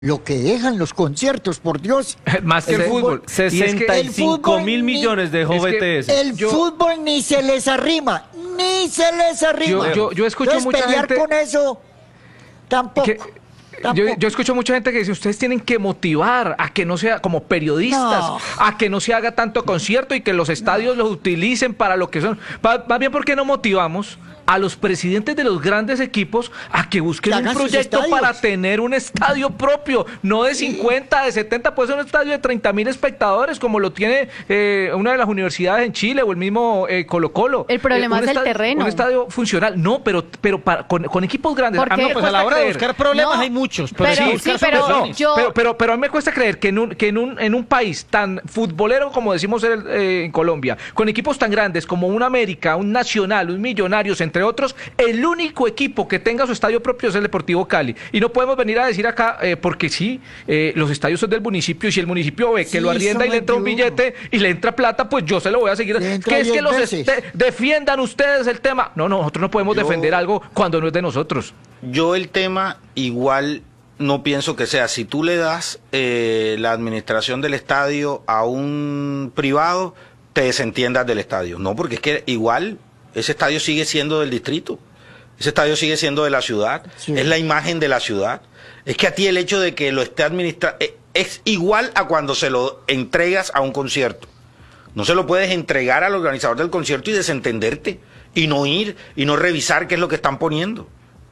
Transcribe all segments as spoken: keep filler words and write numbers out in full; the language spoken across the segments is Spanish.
Lo que dejan los conciertos, por Dios. Más que el fútbol. sesenta y cinco mil millones de B T S. El yo, fútbol ni se les arrima, ni se les arrima. Yo, yo, yo escucho Entonces, mucha pelear gente... con eso, tampoco. Que, Yo, yo escucho mucha gente que dice, ustedes tienen que motivar a que no sea como periodistas, no. a que no se haga tanto concierto y que los estadios no. los utilicen para lo que son. Más bien, ¿por qué no motivamos a los presidentes de los grandes equipos a que busquen un proyecto para tener un estadio propio? No de cincuenta, de setenta, puede ser un estadio de treinta mil espectadores, como lo tiene eh, una de las universidades en Chile o el mismo eh, Colo Colo. El problema eh, es estadio, el terreno. Un estadio funcional. No, pero, pero para, con, con equipos grandes. A mí no, pues a la hora creer. de buscar problemas no. hay muchos. Pero, pero, sí, pero, no, yo... pero, pero, pero a mí me cuesta creer que en un, que en un, en un país tan futbolero como decimos en, eh, en Colombia, con equipos tan grandes como un América, un Nacional, un Millonarios, entre otros, el único equipo que tenga su estadio propio es el Deportivo Cali. Y no podemos venir a decir acá, eh, porque sí, eh, los estadios son del municipio, y si el municipio ve que sí, lo arrienda y le entra un billete y le entra plata, pues yo se lo voy a seguir. ¿Qué es que los este, defiendan ustedes el tema? No, no, nosotros no podemos yo, defender algo cuando no es de nosotros. Yo el tema igual no pienso que sea, si tú le das eh, la administración del estadio a un privado, te desentiendas del estadio. No, porque es que igual ese estadio sigue siendo del distrito. Ese estadio sigue siendo de la ciudad, sí. es la imagen de la ciudad. Es que a ti el hecho de que lo esté administrando es igual a cuando se lo entregas a un concierto. No se lo puedes entregar al organizador del concierto y desentenderte, y no ir, y no revisar qué es lo que están poniendo.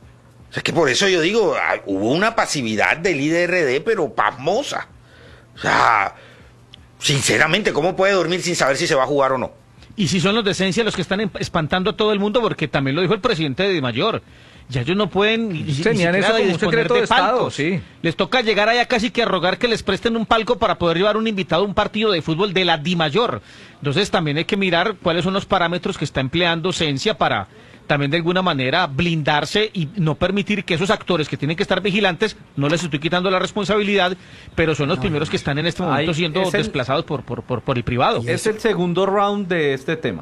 O sea, es que por eso yo digo, hubo una pasividad del I D R D, pero pasmosa. O sea, sinceramente, ¿cómo puede dormir sin saber si se va a jugar o no? Y si son los de esencia los que están espantando a todo el mundo, porque también lo dijo el presidente de Dimayor. Ya ellos no pueden ni, tenían ni eso como un secreto de, de Estado, sí. Les toca llegar allá casi que a rogar que les presten un palco para poder llevar un invitado a un partido de fútbol de la Dimayor. Entonces también hay que mirar cuáles son los parámetros que está empleando Esencia para también de alguna manera blindarse y no permitir que esos actores que tienen que estar vigilantes, no les estoy quitando la responsabilidad, pero son los no, primeros que están en este momento siendo el, desplazados por, por, por, por el privado. Es el segundo round de este tema,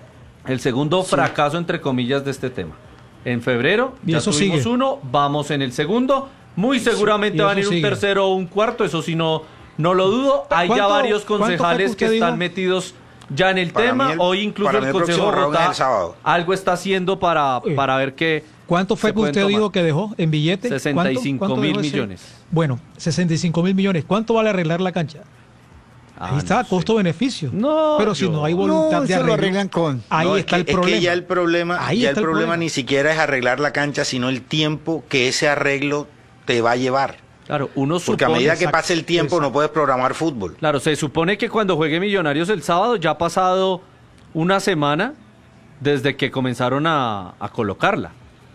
el segundo sí. fracaso entre comillas de este tema. En febrero y ya eso tuvimos sigue. uno, vamos en el segundo, muy seguramente sí, van a ir un sigue. tercero o un cuarto, eso sí no, no lo dudo. Hay ya varios concejales que están dijo? metidos ya en el para tema, el, o incluso el, el Consejo Bogotá algo está haciendo para, para ver qué. ¿Cuánto fue que usted tomar? dijo que dejó en billete? sesenta y cinco mil millones. Bueno, sesenta y cinco mil millones. ¿Cuánto vale arreglar la cancha? Ah, ahí está, no costo-beneficio. No, pero si yo, no hay voluntad no, de arreglo, lo arreglan con. Ahí no, está es que, el problema. Es que ya el problema, ahí ya el el problema, problema ni siquiera es arreglar la cancha, sino el tiempo que ese arreglo te va a llevar. Claro, uno supone, porque a medida que exacto, pase el tiempo exacto. no puedes programar fútbol. Claro, se supone que cuando juegue Millonarios el sábado ya ha pasado una semana desde que comenzaron a, a colocarla.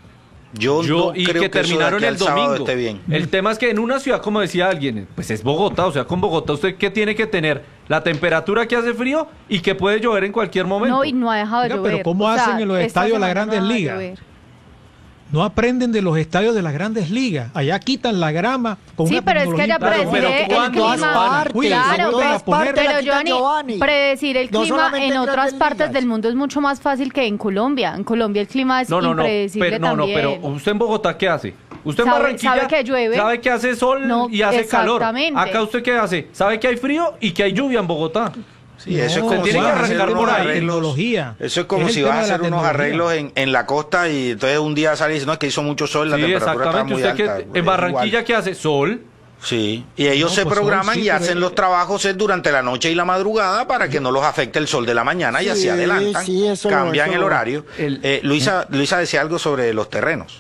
Yo, Yo no y creo que, que terminaron el domingo. Esté bien. El tema es que en una ciudad, como decía alguien, pues es Bogotá, o sea, con Bogotá usted qué tiene que tener la temperatura que hace frío y que puede llover en cualquier momento. No, y no ha dejado de Oiga, llover. Pero ¿cómo o hacen sea, en los estadios de las Grandes no Ligas? No aprenden de los estadios de las Grandes Ligas. Allá quitan la grama con sí, una pero es que allá tecnología- predecir Pero, pero el clima, partes, Uy, claro, vuelven a pues, poner- pero la quita Johnny, Giovanni. predecir el No clima solamente en en otras Grandes partes Ligas. del mundo es mucho más fácil que en Colombia. En Colombia el clima es No, no, no, impredecible pero, no, no, también. pero usted en Bogotá, ¿qué hace? Usted en Sabe- Barranquilla sabe que llueve. sabe que hace sol No, y hace calor. exactamente. Acá usted ¿qué hace? Sabe que hay frío y que hay lluvia en Bogotá. Sí, eso No, es como tiene si que vas a hacer arrancar unos por ahí. arreglos. Tecnología. Eso es como Es el si vas a tema de la hacer unos tecnología. arreglos en, en la costa y entonces un día sale y dice, no, es que hizo mucho sol, la Sí, temperatura está exactamente. muy Usted alta. que en Barranquilla ¿qué hace? Sol. Sí, y ellos No, se pues programan sol, sí, y pero- hacen los trabajos es durante la noche y la madrugada para que no los afecte el sol de la mañana y Sí, así adelantan, sí, eso lo- cambian eso el lo- horario. El- Eh, Luisa, Luisa decía algo sobre los terrenos.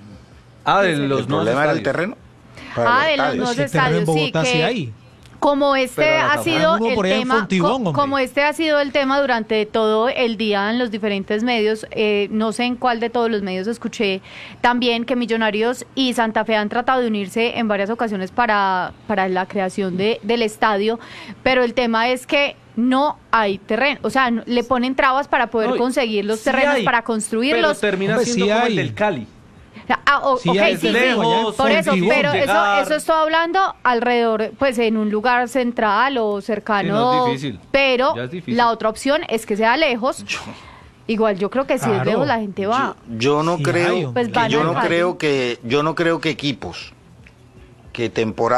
Ah, de ¿El los nuevos problema era el estadios. terreno? Ah, Para de los estadios. nuevos Si el terreno en estadios, sí, Bogotá sí que hay. como este Pero la ha taparon sido uno el por ahí en tema, Fontibón, co- hombre. como este ha sido el tema durante todo el día en los diferentes medios, eh, no sé en cuál de todos los medios escuché también que Millonarios y Santa Fe han tratado de unirse en varias ocasiones para, para la creación de, del estadio, pero el tema es que no hay terreno, o sea, no- le ponen trabas para poder No, conseguir los sí terrenos, hay, para Pero construirlos. termina Hombre, siendo sí como el hay. del Cali. Ah, o- Sí, ok, hay sí, desde sí, lejos, por eso, Fontibón, pero eso, llegar. eso estoy hablando alrededor, pues en un lugar central o cercano, Sí, no es difícil. pero Ya es difícil. la otra opción es que sea lejos. Igual yo creo que si es Claro. lejos la gente va. Yo, yo no Sí creo, hay, Pues que van yo al no Cali. creo que yo no creo que equipos que temporada